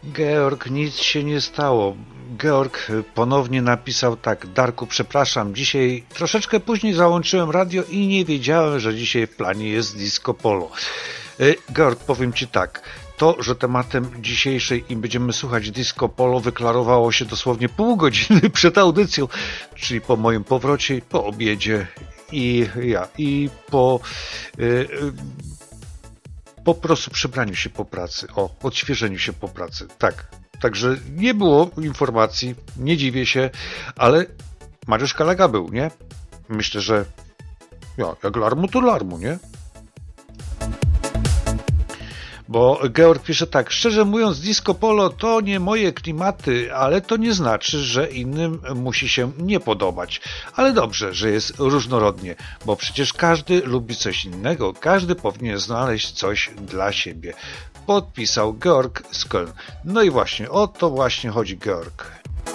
Georg, nic się nie stało. Georg ponownie napisał tak: Darku, przepraszam, dzisiaj troszeczkę później załączyłem radio i nie wiedziałem, że dzisiaj w planie jest disco polo. Georg, powiem Ci tak, to, że tematem dzisiejszej i będziemy słuchać disco polo wyklarowało się dosłownie pół godziny przed audycją, czyli po moim powrocie, po obiedzie i po prostu przebraniu się po pracy, odświeżeniu się po pracy, tak. Także nie było informacji, nie dziwię się, ale Mariusz Kalaga był, nie? Myślę, że jak larmu to larmu, nie? Bo Georg pisze tak: szczerze mówiąc, disco polo to nie moje klimaty, ale to nie znaczy, że innym musi się nie podobać. Ale dobrze, że jest różnorodnie, bo przecież każdy lubi coś innego, każdy powinien znaleźć coś dla siebie. Podpisał Georg z Köln. No i właśnie, o to właśnie chodzi, Georg.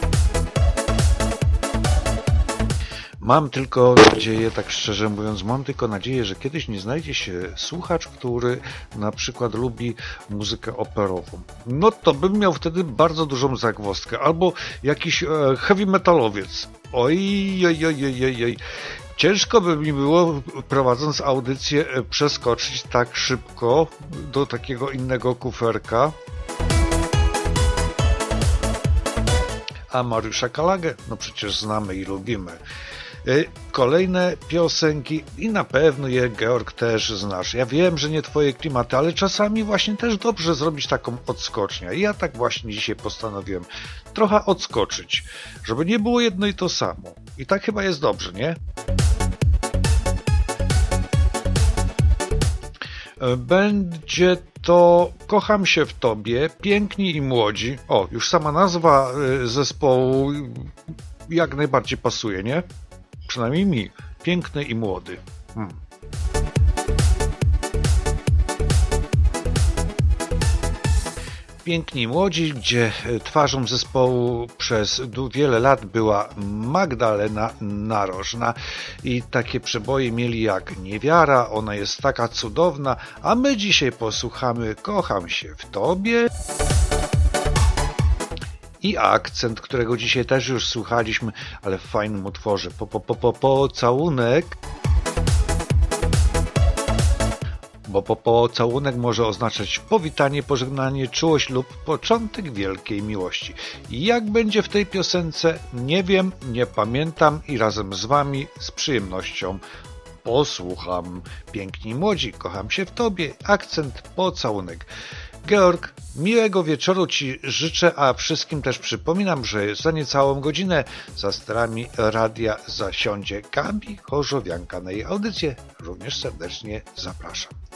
Mam tylko nadzieję, tak szczerze mówiąc, że kiedyś nie znajdzie się słuchacz, który na przykład lubi muzykę operową. No to bym miał wtedy bardzo dużą zagwozdkę. Albo jakiś heavy metalowiec. Oj. Ciężko by mi było, prowadząc audycję, przeskoczyć tak szybko do takiego innego kuferka. A Mariusza Kalagę, no przecież znamy i lubimy. Kolejne piosenki i na pewno je, Georg, też znasz. Ja wiem, że nie twoje klimaty, ale czasami właśnie też dobrze zrobić taką odskocznię. I ja tak właśnie dzisiaj postanowiłem trochę odskoczyć, żeby nie było jedno i to samo. I tak chyba jest dobrze, nie? Będzie to Kocham się w tobie, Piękni i młodzi. Już sama nazwa zespołu jak najbardziej pasuje, nie? Przynajmniej mi. Piękny i młody. Piękni i młodzi, gdzie twarzą zespołu przez wiele lat była Magdalena Narożna i takie przeboje mieli jak Niewiara, Ona jest taka cudowna, a my dzisiaj posłuchamy Kocham się w tobie i Akcent, którego dzisiaj też już słuchaliśmy, ale w fajnym utworze. Pocałunek. Bo pocałunek może oznaczać powitanie, pożegnanie, czułość lub początek wielkiej miłości. I jak będzie w tej piosence, nie wiem, nie pamiętam i razem z wami z przyjemnością posłucham. Piękni i młodzi, Kocham się w tobie, Akcent, pocałunek. Georg, miłego wieczoru Ci życzę, a wszystkim też przypominam, że za niecałą godzinę za sterami radia zasiądzie Gabi Chorzowianka. Na jej audycję również serdecznie zapraszam.